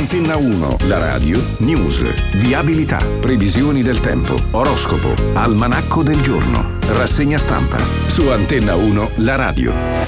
Antenna 1, la radio, news, viabilità, previsioni del tempo, oroscopo, almanacco del giorno, rassegna stampa. Su Antenna 1, la radio.